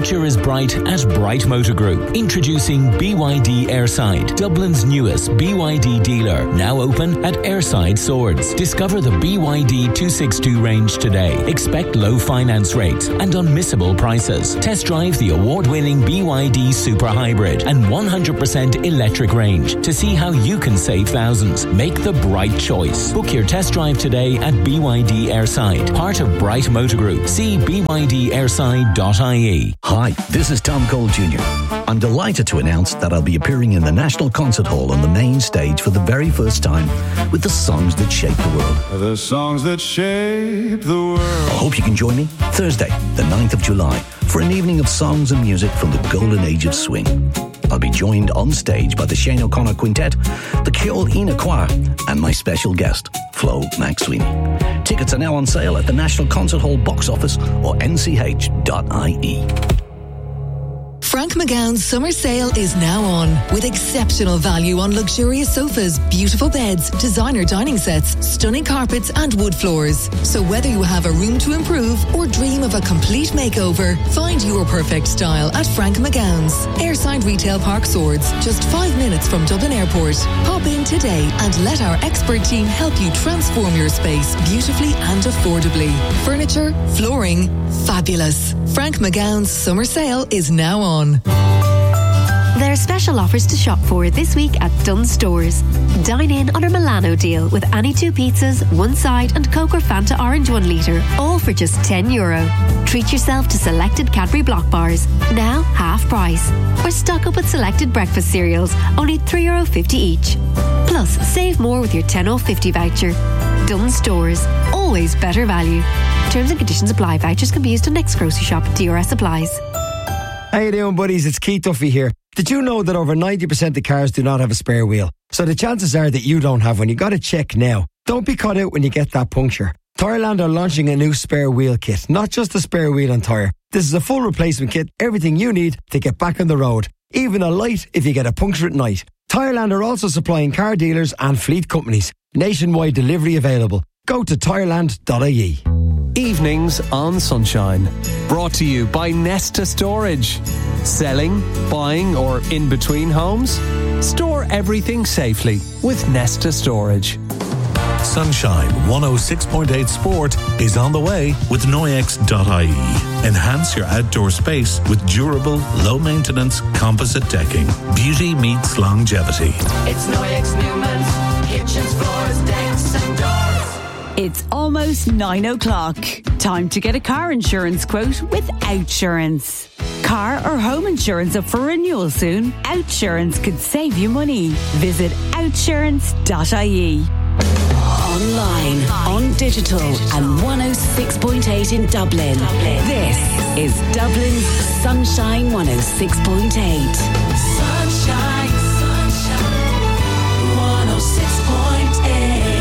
future is bright at Bright Motor Group. Introducing BYD Airside, Dublin's newest BYD dealer. Now open at Airside Swords. Discover the BYD 262 range today. Expect low finance rates and unmissable prices. Test drive the award-winning BYD Super Hybrid and 100% electric range to see how you can save thousands. Make the bright choice. Book your test drive today at BYD Airside, part of Bright Motor Group. See bydairside.ie. Hi, this is Tom Cole Jr. I'm delighted to announce that I'll be appearing in the National Concert Hall on the main stage for the very first time with the songs that shape the world. The songs that shape the world. I hope you can join me Thursday, the 9th of July, for an evening of songs and music from the golden age of swing. I'll be joined on stage by the Shane O'Connor Quintet, the Ceol Ina Choir, and my special guest, Flo McSweeney. Tickets are now on sale at the National Concert Hall box office or nch.ie. Frank McGowan's summer sale is now on, with exceptional value on luxurious sofas, beautiful beds, designer dining sets, stunning carpets and wood floors. So whether you have a room to improve or dream of a complete makeover, find your perfect style at Frank McGowan's. Airside Retail Park Swords, just 5 minutes from Dublin Airport. Pop in today and let our expert team help you transform your space beautifully and affordably. Furniture, flooring, fabulous. Frank McGowan's summer sale is now on. There are special offers to shop for this week at Dunnes Stores. Dine in on our Milano deal with any 2 pizzas, 1 side and Coke or Fanta Orange 1 litre, all for just €10. Treat yourself to selected Cadbury Block bars, now half price. Or stock up with selected breakfast cereals, only €3.50 each. Plus, save more with your 10.50 voucher. Dunnes Stores, always better value. Terms and conditions apply. Vouchers can be used on next grocery shop. DRS applies. How you doing, buddies? It's Keith Duffy here. Did you know that over 90% of cars do not have a spare wheel? So the chances are that you don't have one. You got to check now. Don't be caught out when you get that puncture. Tyreland are launching a new spare wheel kit, not just a spare wheel and tyre. This is a full replacement kit, everything you need to get back on the road. Even a light if you get a puncture at night. Tyreland are also supplying car dealers and fleet companies. Nationwide delivery available. Go to tyreland.ie. Evenings on Sunshine. Brought to you by Nesta Storage. Selling, buying or in between homes? Store everything safely with Nesta Storage. Sunshine 106.8 Sport is on the way with Noyex.ie. Enhance your outdoor space with durable, low-maintenance composite decking. Beauty meets longevity. It's Noyex Newman's kitchens, floors, decks and doors. It's almost 9 o'clock. Time to get a car insurance quote with Outsurance. Car or home insurance up for renewal soon? Outsurance could save you money. Visit outsurance.ie. Online, on digital, and 106.8 in Dublin. This is Dublin's Sunshine 106.8. Sunshine, sunshine, 106.8.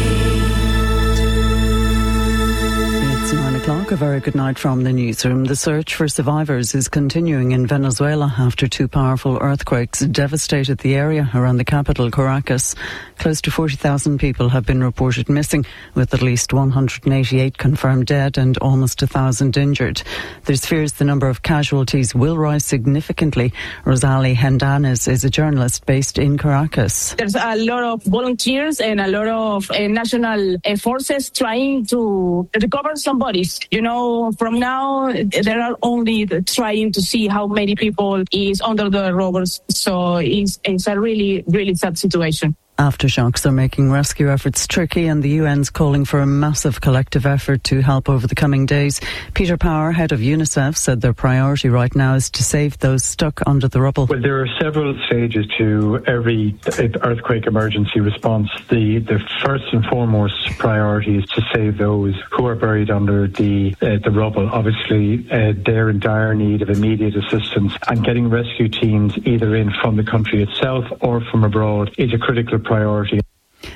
It's 9 o'clock. A very good night from the newsroom. The search for survivors is continuing in Venezuela after 2 powerful earthquakes devastated the area around the capital, Caracas. Close to 40,000 people have been reported missing, with at least 188 confirmed dead and almost 1,000 injured. There's fears the number of casualties will rise significantly. Rosali Hendanes is a journalist based in Caracas. There's a lot of volunteers and a lot of national forces trying to recover some bodies. You know, from now, they are only trying to see how many people is under the rubbles. So it's a really, really sad situation. Aftershocks are making rescue efforts tricky, and the UN's calling for a massive collective effort to help over the coming days. Peter Power, head of UNICEF, said their priority right now is to save those stuck under the rubble. Well, there are several stages to every earthquake emergency response. The first and foremost priority is to save those who are buried under the rubble. Obviously, they're in dire need of immediate assistance, and getting rescue teams either in from the country itself or from abroad is a critical priority.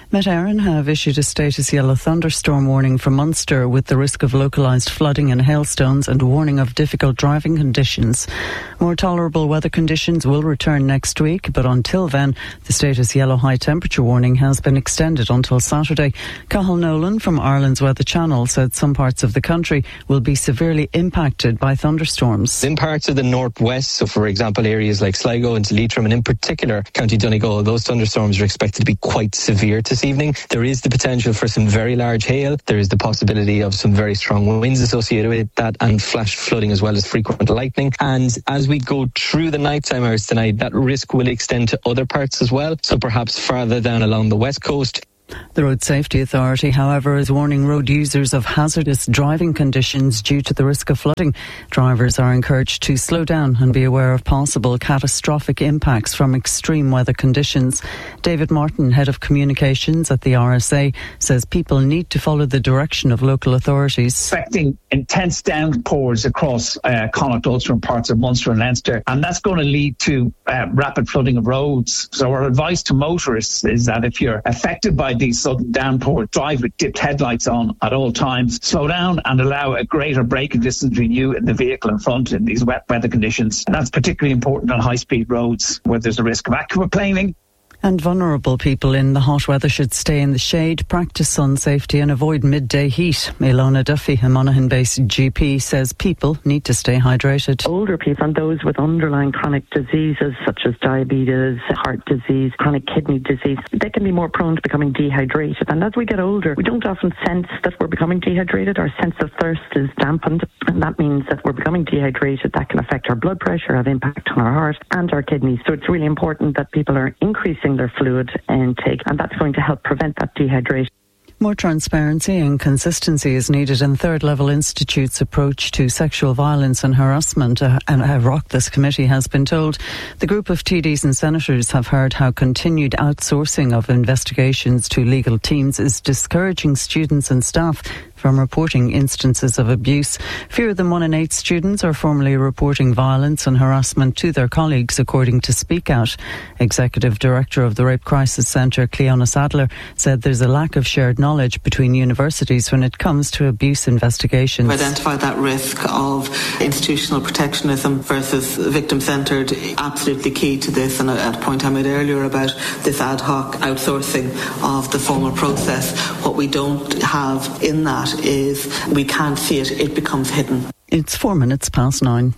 Met Éireann have issued a status yellow thunderstorm warning for Munster with the risk of localised flooding and hailstones and warning of difficult driving conditions. More tolerable weather conditions will return next week, but until then, the status yellow high temperature warning has been extended until Saturday. Cathal Nolan from Ireland's Weather Channel said some parts of the country will be severely impacted by thunderstorms. In parts of the northwest, so for example areas like Sligo and Leitrim and in particular County Donegal, those thunderstorms are expected to be quite severe this evening. There is the potential for some very large hail. There is the possibility of some very strong winds associated with that and flash flooding as well as frequent lightning. And as we go through the nighttime hours tonight, that risk will extend to other parts as well. So perhaps further down along the west coast. The Road Safety Authority, however, is warning road users of hazardous driving conditions due to the risk of flooding. Drivers are encouraged to slow down and be aware of possible catastrophic impacts from extreme weather conditions. David Martin, Head of Communications at the RSA, says people need to follow the direction of local authorities. Expecting intense downpours across Connacht, Ulster and parts of Munster and Leinster, and that's going to lead to rapid flooding of roads. So our advice to motorists is that if you're affected by these sudden downpours, drive with dipped headlights on at all times, slow down and allow a greater braking distance between you and the vehicle in front in these wet weather conditions. And that's particularly important on high-speed roads where there's a risk of aquaplaning. And vulnerable people in the hot weather should stay in the shade, practice sun safety and avoid midday heat. Ilona Duffy, a Monaghan-based GP, says people need to stay hydrated. Older people and those with underlying chronic diseases such as diabetes, heart disease, chronic kidney disease, they can be more prone to becoming dehydrated. And as we get older, we don't often sense that we're becoming dehydrated. Our sense of thirst is dampened, and that means that we're becoming dehydrated. That can affect our blood pressure, have impact on our heart and our kidneys. So it's really important that people are increasing their fluid intake, and that's going to help prevent that dehydration. More transparency and consistency is needed in Third Level Institute's approach to sexual violence and harassment. And Oireachtas Committee has been told the group of TDs and senators have heard how continued outsourcing of investigations to legal teams is discouraging students and staff from reporting instances of abuse. Fewer than 1 in 8 students are formally reporting violence and harassment to their colleagues, according to Speak Out. Executive Director of the Rape Crisis Centre, Cleona Sadler, said there's a lack of shared knowledge between universities when it comes to abuse investigations. Identify that risk of institutional protectionism versus victim-centred, absolutely key to this, and at a point I made earlier about this ad hoc outsourcing of the formal process. What we don't have in that is we can't see it, it becomes hidden. It's 4 minutes past 9.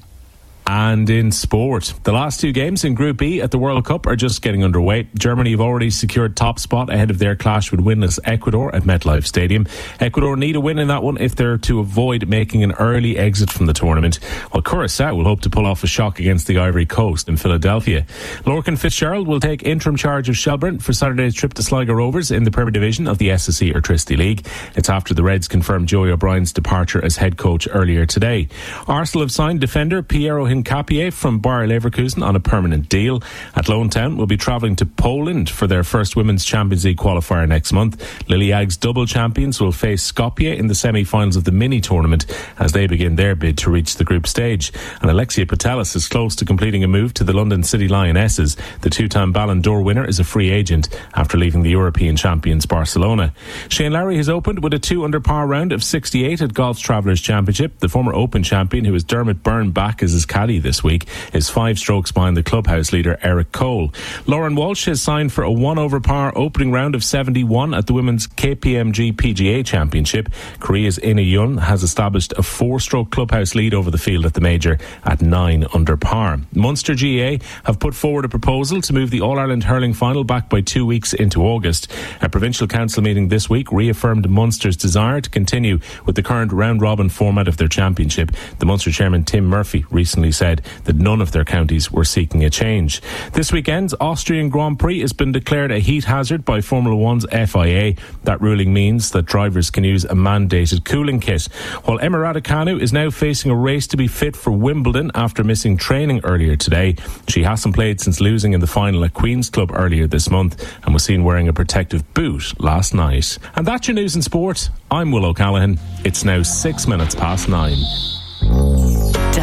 And in sport, the last 2 games in Group E at the World Cup are just getting underway. Germany have already secured top spot ahead of their clash with winless Ecuador at MetLife Stadium. Ecuador need a win in that one if they're to avoid making an early exit from the tournament, while Curaçao will hope to pull off a shock against the Ivory Coast in Philadelphia. Lorcan Fitzgerald will take interim charge of Shelbourne for Saturday's trip to Sligo Rovers in the Premier Division of the SSE Airtricity League. It's after the Reds confirmed Joey O'Brien's departure as head coach earlier today. Arsenal have signed defender Piero Hincapié from Bayer Leverkusen on a permanent deal. Athlone Town will be travelling to Poland for their first Women's Champions League qualifier next month. Lily Ag's double champions will face Skopje in the semi-finals of the mini tournament as they begin their bid to reach the group stage. And Alexia Putellas is close to completing a move to the London City Lionesses. The 2-time Ballon d'Or winner is a free agent after leaving the European champions Barcelona. Shane Lowry has opened with a 2 under par round of 68 at Golf's Travellers Championship. The former Open champion, who has Dermot Byrne back as his caddy this week, is 5 strokes behind the clubhouse leader Eric Cole. Lauren Walsh has signed for a 1 over par opening round of 71 at the Women's KPMG PGA Championship. Korea's Ina Yun has established a 4-stroke clubhouse lead over the field at the major at 9 under par. Munster GA have put forward a proposal to move the All-Ireland hurling final back by 2 weeks into August. A provincial council meeting this week reaffirmed Munster's desire to continue with the current round-robin format of their championship. The Munster chairman Tim Murphy recently said that none of their counties were seeking a change. This weekend's Austrian Grand Prix has been declared a heat hazard by Formula One's FIA. That ruling means that drivers can use a mandated cooling kit. While Emma Raducanu is now facing a race to be fit for Wimbledon after missing training earlier today. She hasn't played since losing in the final at Queen's Club earlier this month and was seen wearing a protective boot last night. And that's your news in sport. I'm Will O'Callaghan. It's now 6 minutes past 9.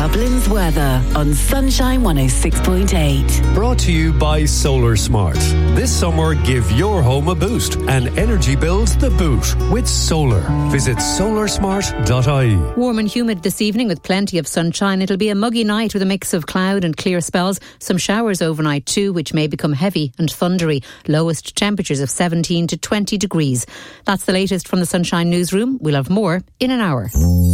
Dublin's weather on Sunshine 106.8. Brought to you by Solar Smart. This summer, give your home a boost and energy bills the boot with solar. Visit solarsmart.ie. Warm and humid this evening with plenty of sunshine. It'll be a muggy night with a mix of cloud and clear spells. Some showers overnight too, which may become heavy and thundery. Lowest temperatures of 17 to 20 degrees. That's the latest from the Sunshine Newsroom. We'll have more in an hour.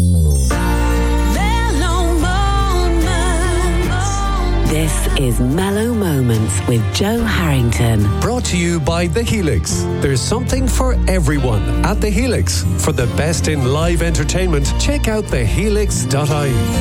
This is Mellow Moments with Joe Harrington. Brought to you by The Helix. There's something for everyone at The Helix. For the best in live entertainment, check out thehelix.ie.